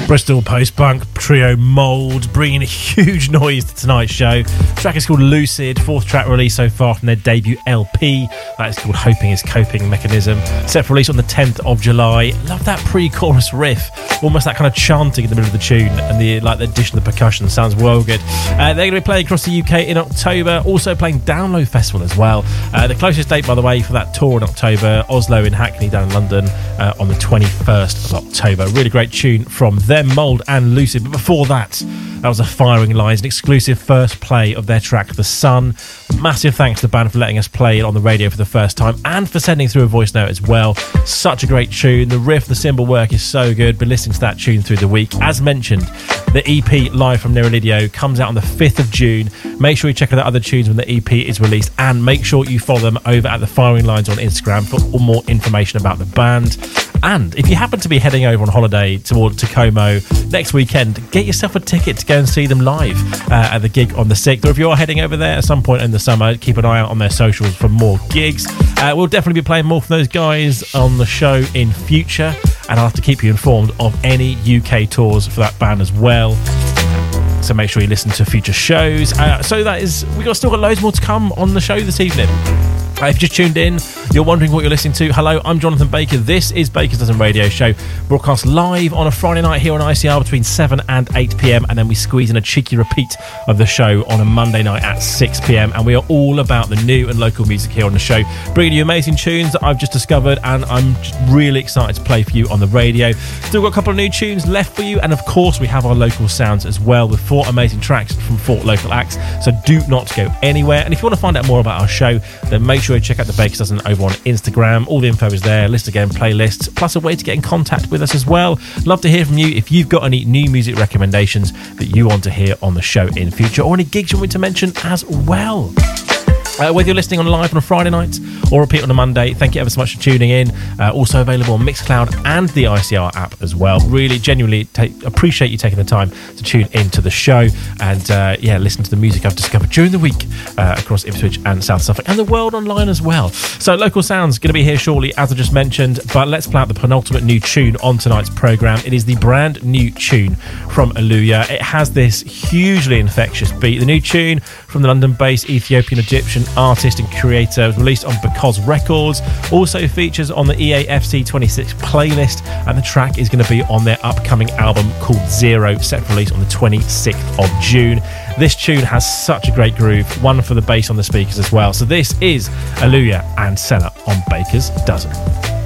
Bristol post-punk trio Mould bringing a huge noise to tonight's show. The track is called Lucid, fourth track release so far from their debut LP. That is called Hoping is Coping Mechanism. Set for release on the 10th of July. Love that pre-chorus riff, almost that kind of chanting in the middle of the tune, and the addition of the percussion sounds well good. They're going to be playing across the UK in October, also playing Download Festival as well. The closest date, by the way, for that tour in October, Oslo in Hackney down in London on the 21st of October. Really great tune from them, Mould and Lucid. But before that was a Firing Lines, an exclusive first play of their track The Sun. Massive thanks to the band for letting us play it on the radio for the first time and for sending through a voice note as well. Such a great tune. The riff, the cymbal work is so good. Been listening to that tune through the week. As mentioned, the EP Live from Nerolidio comes out on the 5th of June. Make sure you check out the other tunes when the EP is released, and make sure you follow them over at the Firing Lines on Instagram for more information about the band. And if you happen to be heading over on holiday toward Como next weekend, get yourself a ticket to go and see them live at the gig on the 6th. Or if you are heading over there at some point in the summer, keep an eye out on their socials for more gigs. We'll definitely be playing more from those guys on the show in future, and I'll have to keep you informed of any UK tours for that band as well. So make sure you listen to future shows. So that is, still got loads more to come on the show this evening. If you just tuned in, you're wondering what you're listening to. Hello, I'm Jonathan Baker. This is Baker's Dozen Radio Show, broadcast live on a Friday night here on ICR between 7 and 8 p.m, and then we squeeze in a cheeky repeat of the show on a Monday night at 6 p.m, and we are all about the new and local music here on the show, bringing you amazing tunes that I've just discovered, and I'm just really excited to play for you on the radio. Still got a couple of new tunes left for you, and of course we have our local sounds as well with 4 amazing tracks from 4 local acts, so do not go anywhere. And if you want to find out more about our show, then make sure you check out the Baker's Dozen over on Instagram. All the info is there, list again, playlists, plus a way to get in contact with us as well. Love to hear from you if you've got any new music recommendations that you want to hear on the show in future, or any gigs you want to mention as well. Whether you're listening on live on a Friday night or repeat on a Monday, thank you ever so much for tuning in. Also available on Mixcloud and the ICR app as well. Really, genuinely appreciate you taking the time to tune into the show and listen to the music I've discovered during the week across Ipswich and South Suffolk and the world online as well. So Local Sounds going to be here shortly, as I just mentioned, but let's play out the penultimate new tune on tonight's programme. It is the brand new tune from Aluya. It has this hugely infectious beat. The new tune from the London-based Ethiopian-Egyptian artist and creator was released on Because Records, also features on the EAFC 26 playlist, and the track is going to be on their upcoming album called Zero, set for release on the 26th of June. This tune has such a great groove, one for the bass on the speakers as well. So this is Aluya and Senna on Baker's Dozen.